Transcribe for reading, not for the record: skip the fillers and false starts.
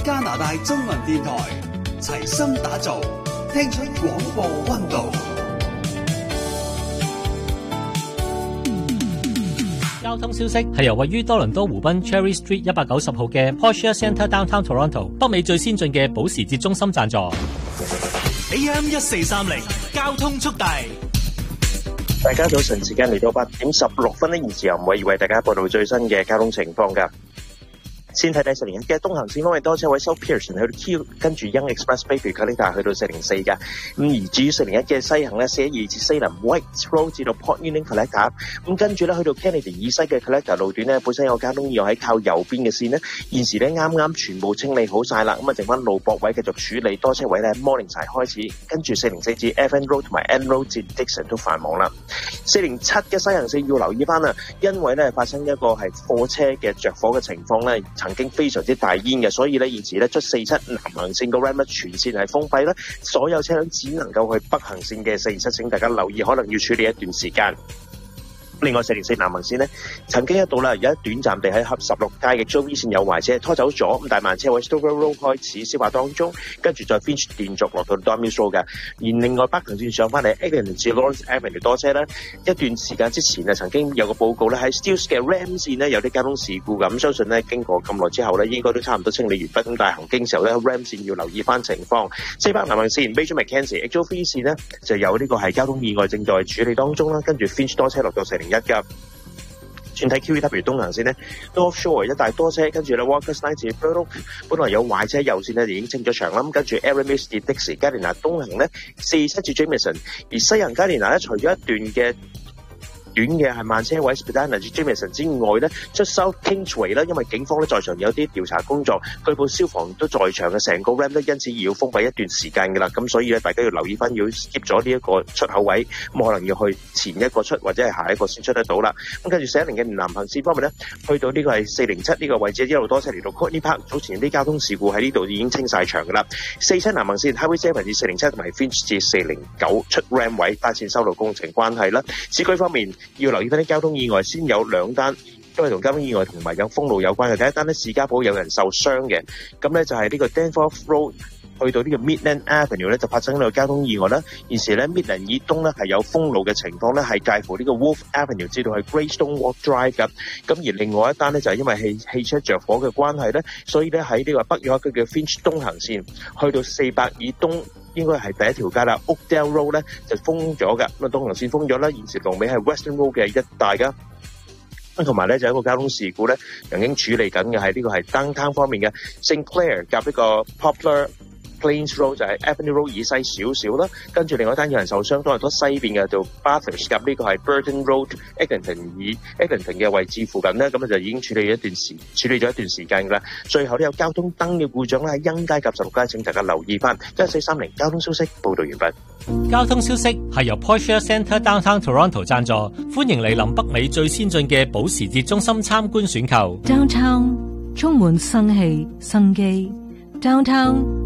加拿大中文電台，齊心打造，聽出廣播溫度。 交通消息係由位於多倫多湖濱 Cherry Street 190號嘅 Porsche Centre Downtown Toronto 北美最先進嘅保時捷中心贊助。 AM 1430交通速遞。 大家早晨，時間嚟到8:16呢，現時由唔可以為大家報道最新嘅交通情況㗎。先睇睇401嘅東行線方面，多車位收 Pearson 去到 Q， 跟住 Young Express Bayview Collector 去到404嘅。而至於401嘅西行咧，412至4林 White Road 至到 Port Union Collector， 跟住咧去到 Kennedy 以西嘅 Collector 路段咧，本身有交通意外喺靠右邊嘅線呢，現時咧啱啱全部清理好晒啦，咁啊剩翻路駁位繼續處理，多車位咧 Morningside 開始，跟住404至 FN Road 同埋 N Road 至 Dixon 都繁忙啦。407嘅西行線要留意翻啦，因為咧發生一個係貨車嘅着火嘅情況咧。曾經非常之大煙嘅，所以咧現時咧出47南行線個 RAM 全線係封閉啦，所有車輛只能夠去北行線嘅427，請大家留意，可能要處理一段時間。另外404南行線呢，曾經一度啦，而家短暫地喺合16街嘅 Joey 線有壞車拖走咗，咁但係慢車位 Stover Road 開始消化當中，跟住再 Finch 連續落到 Dormy Road 嘅。而另外北行線上翻嚟 Eglinton 至 Lawrence Avenue 多車呢，一段時間之前啊，曾經有個報告咧喺 Steeles 嘅 Ram 線呢有啲交通事故咁，相信呢經過咁耐之後呢，應該都差唔多清理完畢。咁但係行經時候呢 Ram 線要留意翻情況。400南行線 Major Mackenzie HO3 線呢就有呢個係交通意外正在處理當中啦，跟住 Finch 多車落到401㗎。轉睇 QEW 東行線呢 North Shore 一帶多車，跟住咧 Walker's Line 至 Burloak 本來有壞車右線呢已經清咗場啦，跟住 Aramis 至 Dixie 加連拿東行呢47至 Jameson， 而西行加連拿咧除咗一段嘅短嘅係慢車位 Spadina 至 Jameson 之外咧，出 South Kingsway 啦，因為警方咧在場有啲調查工作，據報消防都在場嘅，成個 Ram 咧因此而要封閉一段時間㗎啦。咁所以咧，大家要留意翻，要 skip 咗呢一個出口位，咁可能要去前一個出或者係下一個先出得到啦。咁跟住410嘅南行線方面咧，去到呢個係407呢個位置一路多車嚟到 Courtney Park， 早前啲交通事故喺呢度已經清晒場㗎啦。47南行線 Highway 7至407同埋 Finch 至409出 Ram 位單線修路工程關係啦。市區方面，要留意翻啲交通意外，先有2單，都係同交通意外同埋有封路有關嘅。第一單咧，士嘉堡有人受傷嘅，咁咧就係呢個 Danforth Road 去到呢個 Midland Avenue 咧就發生呢個交通意外啦。現時咧 Midland 以東咧係有封路嘅情況咧，係介乎呢個 Wolf Avenue 至到係 Greystone Walk Drive 咁。咁而另外一單咧就係因為汽車着火嘅關係咧，所以咧喺呢個北約區嘅 Finch 東行線去到400以東。應該係第一條街啦 ，Oakdale Road 咧就封咗㗎，咁啊東行線封咗啦，現時龍尾係 Western Road 嘅一帶㗎。咁同埋咧就有一個交通事故咧，曾經處理緊嘅係呢個係 Downtown 方面嘅 St Clair 夾呢個 Poplar Plains Road 就係 Avenue Road 以西少少啦，跟住另外一單有人受傷，都係多西邊嘅就 Bathurst 夾呢個係 Burton Road Eglinton 嘅位置附近咧，咁就已經處理咗一段時間㗎啦。最後呢有交通燈嘅故障咧喺欣街夾16街，請大家留意翻。1430交通消息報道完畢。 交通消息係由 Porsche Centre Downtown Toronto 贊助，歡迎嚟臨北美最先進嘅保時捷中心參觀選購。 Downtown 充滿生氣生機 ，Downtown